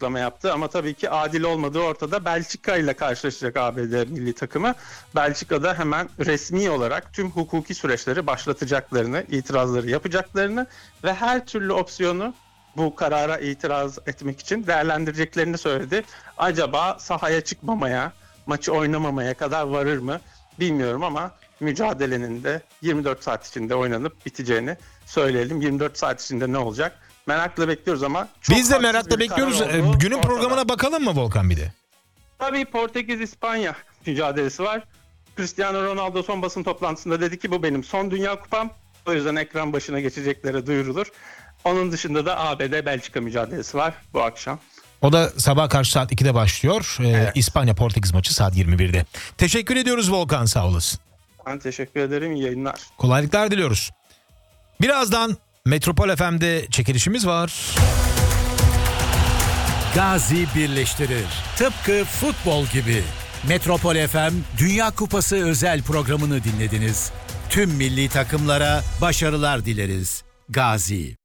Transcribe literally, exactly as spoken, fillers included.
açıklama yaptı ama tabii ki adil olmadığı ortada. Belçika ile karşılaşacak A B D milli takımı. Belçika'da hemen resmi olarak tüm hukuki süreçleri başlatacaklarını, itirazları yapacaklarını ve her türlü opsiyonu bu karara itiraz etmek için değerlendireceklerini söyledi. Acaba sahaya çıkmamaya, maçı oynamamaya kadar varır mı bilmiyorum ama mücadelenin de yirmi dört saat içinde oynanıp biteceğini söyleyelim. yirmi dört saat içinde ne olacak? Merakla bekliyoruz ama çok Biz de haksız merakla bir bekliyoruz. karar Ee, olduğu Günün ortada. programına bakalım mı Volkan bir de? Tabii Portekiz-İspanya mücadelesi var. Cristiano Ronaldo son basın toplantısında dedi ki bu benim son Dünya Kupam. O yüzden ekran başına geçeceklere duyurulur. Onun dışında da A B D-Belçika mücadelesi var bu akşam. O da sabah karşı saat ikide başlıyor. Ee, Evet. İspanya-Portekiz maçı saat yirmi birde. Teşekkür ediyoruz Volkan, sağ olasın. Ben teşekkür ederim. İyi yayınlar. Kolaylıklar diliyoruz. Birazdan Metropol F M'de çekilişimiz var. Gazi birleştirir. Tıpkı futbol gibi. Metropol F M Dünya Kupası özel programını dinlediniz. Tüm milli takımlara başarılar dileriz. Gazi.